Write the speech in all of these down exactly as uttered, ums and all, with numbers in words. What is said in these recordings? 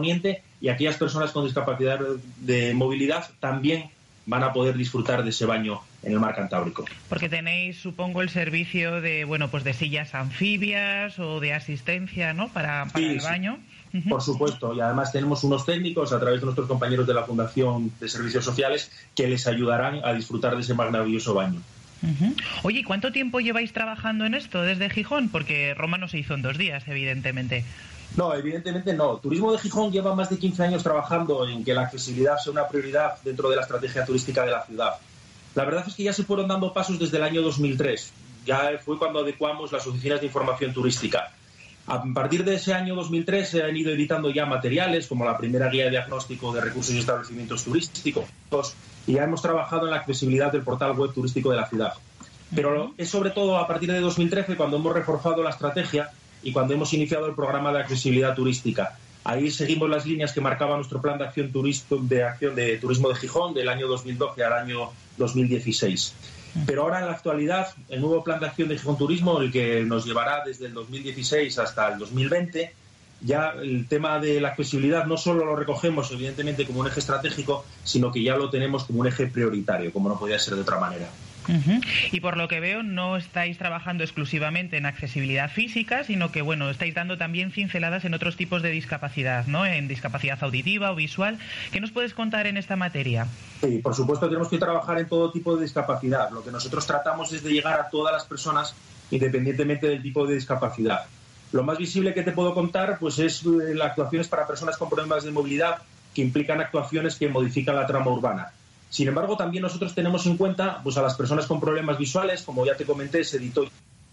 Poniente, y aquellas personas con discapacidad de movilidad también van a poder disfrutar de ese baño en el mar Cantábrico. Porque tenéis, supongo, el servicio de, bueno, pues de sillas anfibias o de asistencia, ¿no?, para, para sí, el baño. Sí. Uh-huh. Por supuesto, y además tenemos unos técnicos a través de nuestros compañeros de la Fundación de Servicios Sociales que les ayudarán a disfrutar de ese maravilloso baño. Uh-huh. Oye, ¿y cuánto tiempo lleváis trabajando en esto desde Gijón? Porque Roma no se hizo en dos días, evidentemente. No, evidentemente no. Turismo de Gijón lleva más de quince años trabajando en que la accesibilidad sea una prioridad dentro de la estrategia turística de la ciudad. La verdad es que ya se fueron dando pasos desde el año dos mil tres. Ya fue cuando adecuamos las oficinas de información turística. A partir de ese año dos mil tres se han ido editando ya materiales como la primera guía de diagnóstico de recursos y establecimientos turísticos, y ya hemos trabajado en la accesibilidad del portal web turístico de la ciudad. Pero es sobre todo a partir de dos mil trece cuando hemos reforzado la estrategia y cuando hemos iniciado el programa de accesibilidad turística. Ahí seguimos las líneas que marcaba nuestro plan de acción, turisto, de, acción de turismo de Gijón del año dos mil doce al año dos mil dieciséis. Pero ahora, en la actualidad, el nuevo plan de acción de Gijón Turismo, el que nos llevará desde el dos mil dieciséis hasta el dos mil veinte, ya el tema de la accesibilidad no solo lo recogemos, evidentemente, como un eje estratégico, sino que ya lo tenemos como un eje prioritario, como no podía ser de otra manera. Uh-huh. Y por lo que veo no estáis trabajando exclusivamente en accesibilidad física, sino que bueno, estáis dando también cinceladas en otros tipos de discapacidad, ¿no? En discapacidad auditiva o visual. ¿Qué nos puedes contar en esta materia? Sí, por supuesto tenemos que trabajar en todo tipo de discapacidad. Lo que nosotros tratamos es de llegar a todas las personas independientemente del tipo de discapacidad. Lo más visible que te puedo contar pues es las actuaciones para personas con problemas de movilidad que implican actuaciones que modifican la trama urbana. Sin embargo, también nosotros tenemos en cuenta pues, a las personas con problemas visuales, como ya te comenté, se editó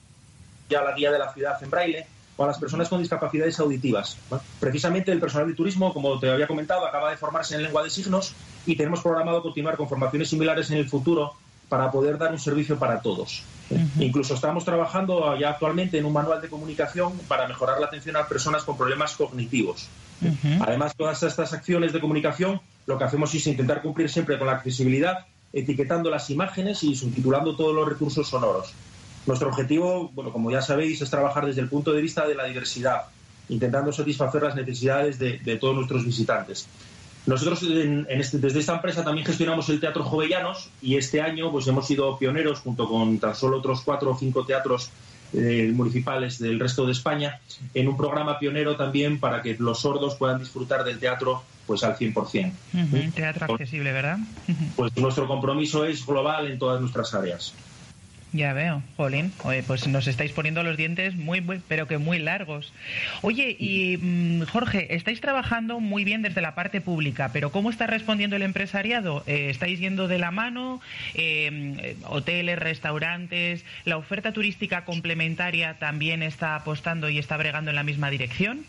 ya la guía de la ciudad en braille, o a las personas con discapacidades auditivas, ¿no? Precisamente el personal de turismo, como te había comentado, acaba de formarse en lengua de signos y tenemos programado continuar con formaciones similares en el futuro para poder dar un servicio para todos. Uh-huh. Incluso estamos trabajando ya actualmente en un manual de comunicación para mejorar la atención a personas con problemas cognitivos. Uh-huh. Además, todas estas acciones de comunicación lo que hacemos es intentar cumplir siempre con la accesibilidad, etiquetando las imágenes y subtitulando todos los recursos sonoros. Nuestro objetivo, bueno, como ya sabéis, es trabajar desde el punto de vista de la diversidad, intentando satisfacer las necesidades de, de todos nuestros visitantes. Nosotros en, en este, desde esta empresa también gestionamos el Teatro Jovellanos y este año pues hemos sido pioneros junto con tan solo otros cuatro o cinco teatros eh, municipales del resto de España en un programa pionero también para que los sordos puedan disfrutar del teatro pues al cien por ciento. Uh-huh. Teatro accesible, ¿verdad? Uh-huh. Pues nuestro compromiso es global en todas nuestras áreas. Ya veo, jolín. Oye, pues nos estáis poniendo los dientes muy, muy, pero que muy largos. Oye, y mmm, Jorge, estáis trabajando muy bien desde la parte pública, pero ¿cómo está respondiendo el empresariado? Eh, ¿Estáis yendo de la mano? Eh, hoteles, restaurantes, ¿la oferta turística complementaria también está apostando y está bregando en la misma dirección?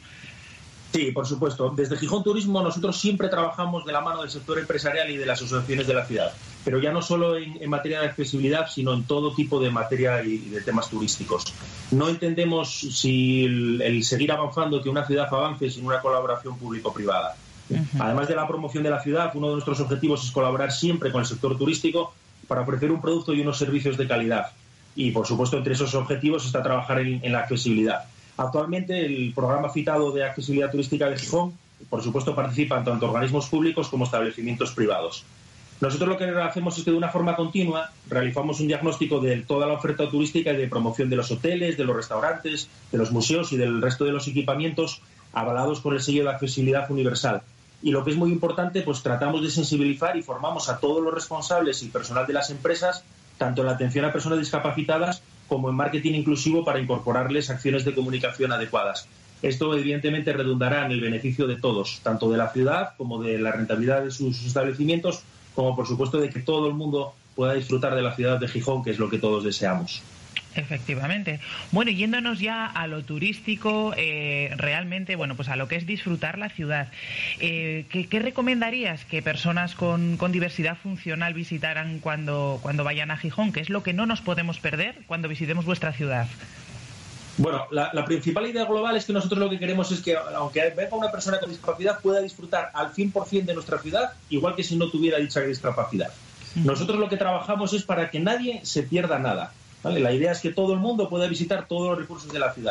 Sí, por supuesto. Desde Gijón Turismo nosotros siempre trabajamos de la mano del sector empresarial y de las asociaciones de la ciudad, pero ya no solo en, en materia de accesibilidad, sino en todo tipo de materia y de temas turísticos. No entendemos si el, el seguir avanzando que una ciudad avance sin una colaboración público-privada. Uh-huh. Además de la promoción de la ciudad, uno de nuestros objetivos es colaborar siempre con el sector turístico para ofrecer un producto y unos servicios de calidad. Y, por supuesto, entre esos objetivos está trabajar en, en la accesibilidad. Actualmente el programa citado de accesibilidad turística de Gijón, por supuesto, participan tanto organismos públicos como establecimientos privados. Nosotros lo que hacemos es que de una forma continua realizamos un diagnóstico de toda la oferta turística y de promoción de los hoteles, de los restaurantes, de los museos y del resto de los equipamientos avalados por el sello de accesibilidad universal. Y lo que es muy importante, pues tratamos de sensibilizar y formamos a todos los responsables y personal de las empresas, tanto en la atención a personas discapacitadas como en marketing inclusivo para incorporarles acciones de comunicación adecuadas. Esto evidentemente redundará en el beneficio de todos, tanto de la ciudad como de la rentabilidad de sus establecimientos, como por supuesto de que todo el mundo pueda disfrutar de la ciudad de Gijón, que es lo que todos deseamos. Efectivamente. Bueno, yéndonos ya a lo turístico, eh, realmente, bueno, pues a lo que es disfrutar la ciudad. Eh, ¿qué, ¿Qué recomendarías que personas con, con diversidad funcional visitaran cuando, cuando vayan a Gijón? ¿Qué es lo que no nos podemos perder cuando visitemos vuestra ciudad? Bueno, la, la principal idea global es que nosotros lo que queremos es que, aunque venga una persona con discapacidad, pueda disfrutar al cien por ciento de nuestra ciudad, igual que si no tuviera dicha discapacidad. Uh-huh. Nosotros lo que trabajamos es para que nadie se pierda nada, ¿vale? La idea es que todo el mundo pueda visitar todos los recursos de la ciudad.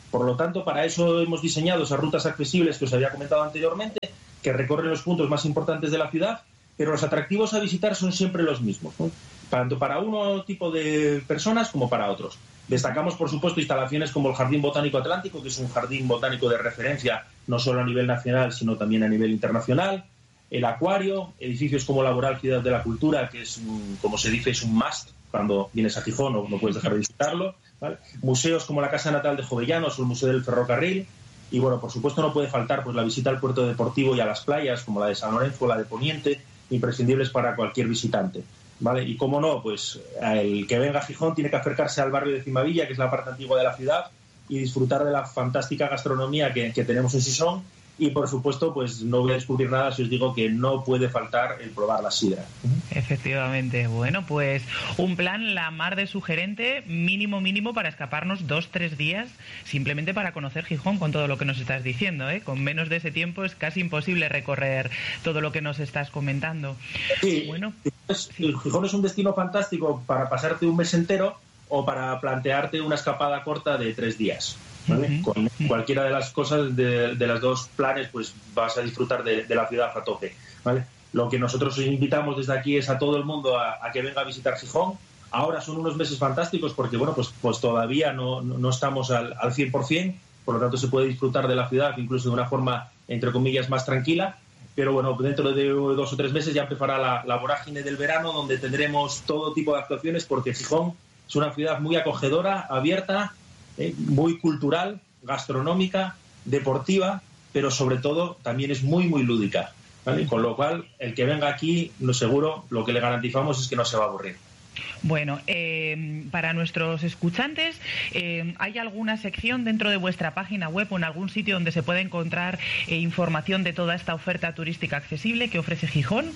Por lo tanto, para eso hemos diseñado esas rutas accesibles que os había comentado anteriormente, que recorren los puntos más importantes de la ciudad, pero los atractivos a visitar son siempre los mismos, ¿no? Tanto para uno tipo de personas como para otros. Destacamos, por supuesto, instalaciones como el Jardín Botánico Atlántico, que es un jardín botánico de referencia no solo a nivel nacional, sino también a nivel internacional. El acuario, edificios como Laboral Ciudad de la Cultura, que es, un, como se dice, es un must cuando vienes a Gijón, o no puedes dejar de visitarlo, ¿vale? Museos como la Casa Natal de Jovellanos o el Museo del Ferrocarril. Y bueno, por supuesto no puede faltar pues la visita al puerto deportivo y a las playas, como la de San Lorenzo o la de Poniente, imprescindibles para cualquier visitante, ¿vale? Y cómo no, pues el que venga a Gijón tiene que acercarse al barrio de Cimavilla, que es la parte antigua de la ciudad, y disfrutar de la fantástica gastronomía que, que tenemos en Sison. Y, por supuesto, pues no voy a descubrir nada si os digo que no puede faltar el probar la sidra. Efectivamente. Bueno, pues un plan la mar de sugerente, mínimo, mínimo, para escaparnos dos, tres días, simplemente para conocer Gijón con todo lo que nos estás diciendo, ¿eh? Con menos de ese tiempo es casi imposible recorrer todo lo que nos estás comentando. Sí, bueno, es, sí. Gijón es un destino fantástico para pasarte un mes entero o para plantearte una escapada corta de tres días. ¿Vale? Uh-huh. Con cualquiera de las cosas de, de los dos planes, pues vas a disfrutar de, de la ciudad a tope, ¿vale? Lo que nosotros invitamos desde aquí es a todo el mundo a, a que venga a visitar Gijón. Ahora son unos meses fantásticos porque bueno, pues, pues todavía no, no, no estamos al, al cien por ciento, por lo tanto se puede disfrutar de la ciudad incluso de una forma, entre comillas, más tranquila. Pero bueno, dentro de dos o tres meses ya empezará la, la vorágine del verano, donde tendremos todo tipo de actuaciones, porque Gijón es una ciudad muy acogedora, abierta, Eh, muy cultural, gastronómica, deportiva, pero sobre todo también es muy, muy lúdica, ¿vale? Con lo cual, el que venga aquí, no seguro, lo que le garantizamos es que no se va a aburrir. Bueno, eh, para nuestros escuchantes, eh, ¿hay alguna sección dentro de vuestra página web o en algún sitio donde se pueda encontrar eh, información de toda esta oferta turística accesible que ofrece Gijón?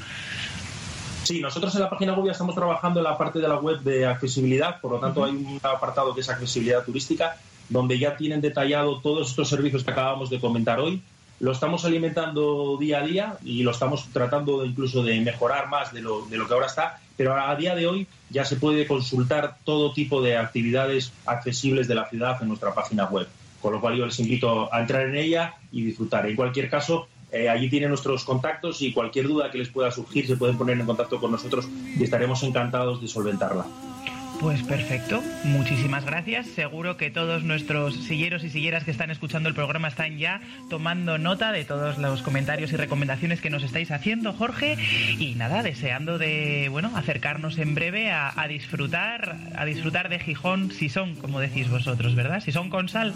Sí, nosotros en la página web ya estamos trabajando en la parte de la web de accesibilidad, por lo tanto uh-huh. hay un apartado que es accesibilidad turística, donde ya tienen detallado todos estos servicios que acabamos de comentar hoy. Lo estamos alimentando día a día y lo estamos tratando incluso de mejorar más de lo, de lo que ahora está, pero a día de hoy ya se puede consultar todo tipo de actividades accesibles de la ciudad en nuestra página web, con lo cual yo les invito a entrar en ella y disfrutar. En cualquier caso, Eh, allí tienen nuestros contactos y cualquier duda que les pueda surgir se pueden poner en contacto con nosotros y estaremos encantados de solventarla. Pues perfecto, muchísimas gracias. Seguro que todos nuestros silleros y silleras que están escuchando el programa están ya tomando nota de todos los comentarios y recomendaciones que nos estáis haciendo, Jorge. Y nada, deseando de bueno acercarnos en breve a, a disfrutar a disfrutar de Gijón Sison, como decís vosotros, ¿verdad? Sison con sal.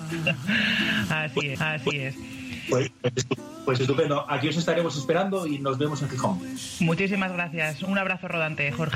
Así es, así es. Pues, pues estupendo. Aquí os estaremos esperando y nos vemos en Gijón. Muchísimas gracias. Un abrazo rodante, Jorge.